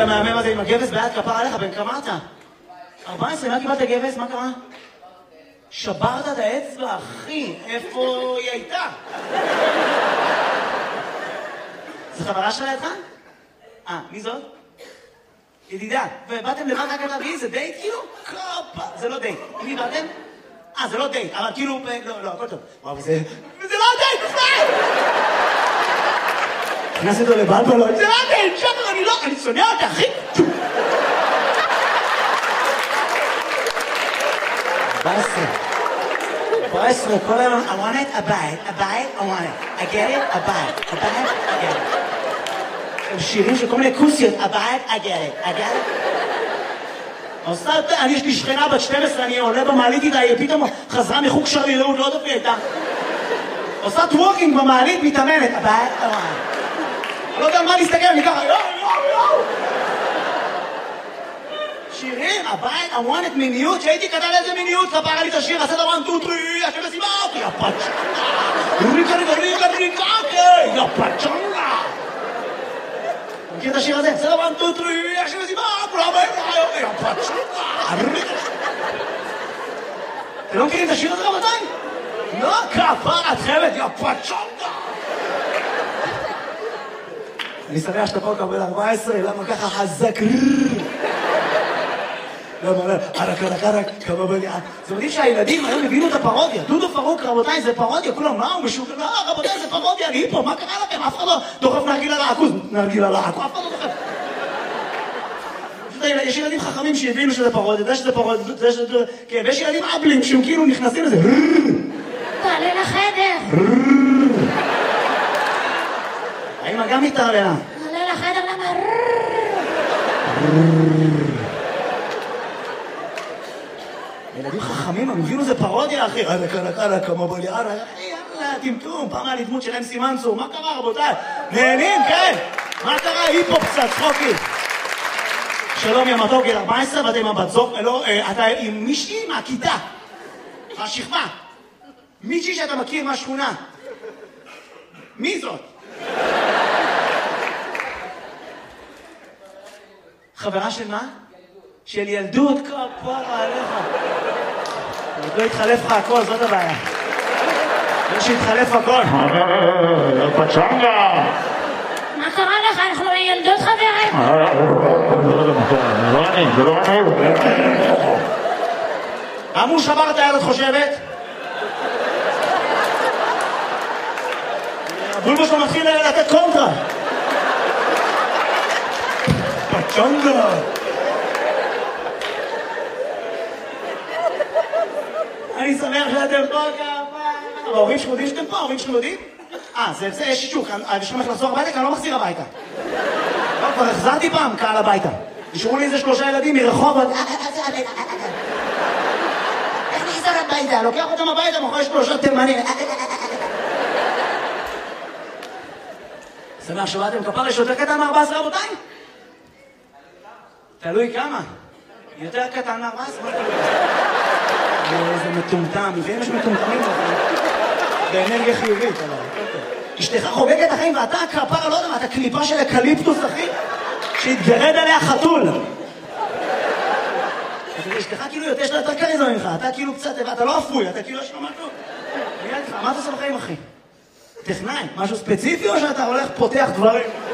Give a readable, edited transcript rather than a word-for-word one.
המהמם הזה עם הגבס ביד כפר עליך, בן כמה אתה? 14, מה קיבלת גבס? מה קרה? שברת את האצבע, אחי, איפה היא הייתה? זו חברה שלה לידך? מי זאת? ידידה. ובאתם לבד רק להביא, זה דייט כאילו? קופה, זה לא דייט. עם מי באתם? זה לא דייט, אבל כאילו, לא, הכל טוב. וואו, זה לא דייט, בכלל! נכנס איתו לבלבלות, זה לא דייט, שחר, אני שונא אותה, אחי! 14, כל היום, I want it, a bite, I want it, I get it, a bite, I get it. הם שירים של כל מיני כוסיות, a bite, I get it. אני יש לי שכנה בת 12, אני עולה במעלית איתה, היא פתאום חזרה מחוג שרירות, לא יודעת מי הייתה. עושה טווקינג במעלית, מתאמנת, a bite, I want it. אני לא יודע על מה להסתכל, אני ככה, יואו. שירים, הבית, I want it מיניות, שהייתי כתב איזה מיניות, כפרה לי את השיר, עשה דבר 1, 2, 3, השם מסיבה אותי, יא פצ'ונגה, ריקה, יא פצ'ונגה. מכיר את השיר הזה? עשה דבר 1, 2, 3, השם מסיבה, כולם באים לך, יא פצ'ונגה. אתם לא מכירים את השיר הזה רבותיי? לא, כפרה, את חייבת, יא פצ'ונגה. אני שמח שאתה פה קבל 14, למה ככה חזק? ערק, כמה בגלל. זה מדהים שהילדים היום הבינו את הפרודיה. דודו פרוק, רבותיי, זה פרודיה. כולם, מה הוא משוגע? לא, רבותיי, זה פרודיה. אני פה, מה קרה לכם? אף אחד לא דוחף נרגילה לעכוז. אף אחד לא דוחף. יש ילדים חכמים שהבינו שזה פרודיה, זה שזה פרודיה, זה שזה... כן, ויש ילדים אבלים שהם כאילו נכנסים לזה. תעלה לחדר. האמא גם מתערלה. תעלה לחדר, למה? ילדים חכמים, הם הבינו זה פרודיה, אחי. קלה, כמה בלי, יאללה, טמטום. פעם היה לי דמות של אמסי מנצור. מה קרה, רבותיי? נהנים, כן. מה קרה? היפו קצת, צחוקי. שלום, יא מתוק, גיל 14, ואתה עם הבת זוג, לא, אתה עם מישהי מהכיתה. השכבה. מישהי שאתה מכיר מהשכונה. מי זאת? חברה של מה? של ילדות, כפרה עליך. עוד לא התחלף לך הכל, זאת הבעיה. לא שהתחלף הכל. פצ'נגה! מה קרה לך? אנחנו ילדות חברים. זה לא אני. אמרו שבר את היד, את חושבת? הבולבו שלו מתחיל לתת קונטרה. פצ'נגה! אני שמח שאתם פה כמה. ההורים שלכם יודעים שאתם פה? ההורים שלכם יודעים? זה יש שישוק. אני שלכם איך לחזור הביתה, כי אני לא מחזיר הביתה. לא, כבר החזרתי פעם קהל הביתה. נשארו לי איזה 3 ילדים מרחוב. איך נחזור הביתה? לוקח אותם הביתה, מאחורי 3 תימנים. שמח שבאתם כפר, יש יותר קטן מ-14 רבותיי? תלוי כמה. יותר קטן מ-14? איזה מטומטם, ואם יש מטומטמים באנרגיה חיובית. אשתך חוגגת החיים ואתה כפרה, לא יודע מה, אתה קליפה של אקליפטוס, אחי, שהתגרד עליה חתול. אשתך כאילו יש לה יותר קריזמה ממך, אתה כאילו קצת, אתה לא אפוי, אתה כאילו יש לו משהו. מה אתה עושה בחיים, אחי? טכנאי, משהו ספציפי או שאתה הולך פותח דברים?